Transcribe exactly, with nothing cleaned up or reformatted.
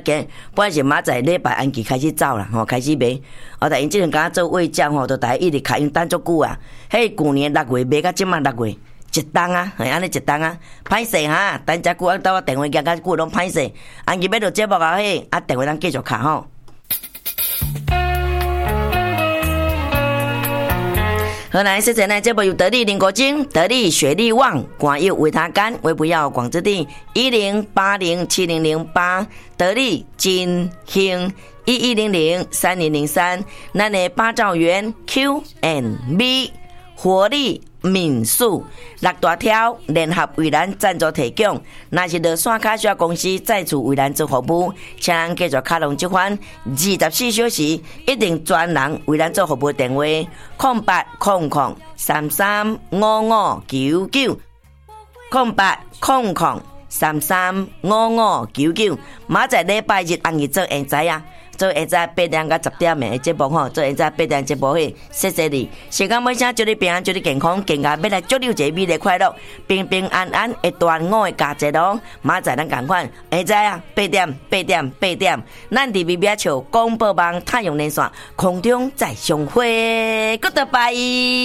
行，本来是明仔礼拜安期开始走啦，吼、开始卖。哦，但因即阵敢做胃酱吼，都大家一直开，因等足久啊。迄旧年六月卖到即满六月，一冬啊，嘿，安尼一冬啊，歹势哈。等遮久啊，等我电话夹甲久拢歹势。安期要录节目啊，嘿，啊电话咱继续卡吼。河南时间呢，这部由得力林国金、得力雪力旺、广佑维他干、微不要广之地一零八零七零零八、得力金兴一一零零三零零三，咱的八兆元 Q and B 活力民宿六大条联合为咱赞助提供，若是落线卡需要公司再次为咱做服务，请咱继续卡拢这款二十四小时一定专人为咱做服务电话空八空空三三五五九九空八空空三三五五九九，明仔礼拜日暗日做会知啊。做下早八点到十点的节目吼，做下早八点节目嘿，谢谢你。时间尾声，祝你平安，祝你健康，健康要来祝你一个美丽快乐，平平安安的端午的佳节咯。明仔咱同款，下早啊，八点八点八点，咱伫微微笑广播网太阳连线空中再相会， Goodbye。